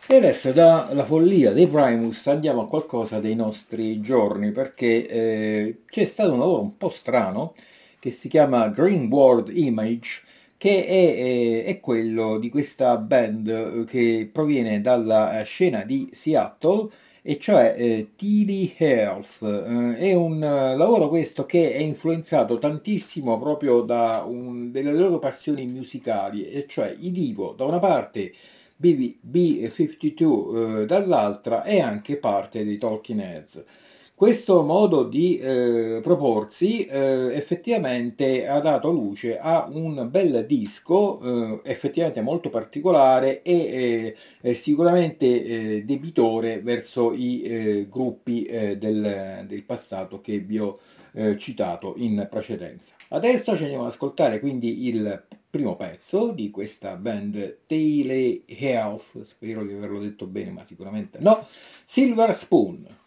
E adesso dalla follia dei Primus andiamo a qualcosa dei nostri giorni, perché c'è stato un lavoro un po' strano che si chiama Green World Image, che è quello di questa band che proviene dalla scena di Seattle, e cioè TD Health. È un lavoro questo che è influenzato tantissimo proprio delle loro passioni musicali, e cioè i Divo da una parte, B52 dall'altra, e anche parte dei Talking Heads. Questo modo di proporsi effettivamente ha dato luce a un bel disco effettivamente molto particolare e sicuramente debitore verso i gruppi del passato che vi ho citato in precedenza. Adesso ci andiamo ad ascoltare quindi il primo pezzo di questa band Daily Health, spero di averlo detto bene, ma sicuramente no, Silver Spoon.